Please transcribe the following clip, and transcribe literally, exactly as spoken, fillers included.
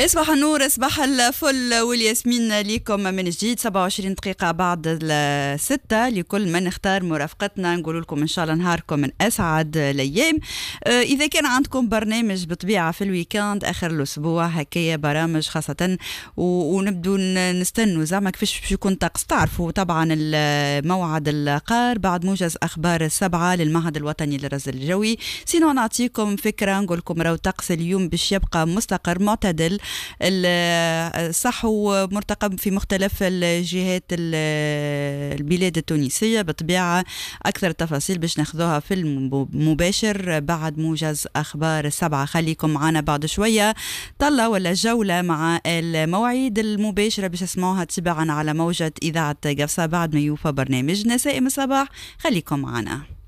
صباح النور، صباح الفل والياسمين ليكم من جديد. سبعة وعشرين دقيقة بعد الستة، لكل من اختار مرافقتنا نقول لكم إن شاء الله نهاركم من أسعد الأيام. آه إذا كان عندكم برنامج بطبيعة في الويكاند آخر الأسبوع هكايا برامج خاصة ونبدو نستنوا زعما كيفاش باش يكون طقس. تعرفوا طبعا موعد القار بعد موجز أخبار السبعة للمعهد الوطني للرصد الجوي. سينو نعطيكم فكرة نقول لكم راهو الطقس اليوم باش يبقى مستقر معتدل الصح ومرتقب في مختلف الجهات البلاد التونسية. بطبيعة أكثر تفاصيل باش ناخذوها في المباشر بعد موجز أخبار السبعة. خليكم معنا بعد شوية طلة ولا جولة مع المواعيد المباشرة باش تسمعوها تباعا على موجة إذاعة قفصة بعد ما يوفى برنامج نسائم الصباح. خليكم معنا.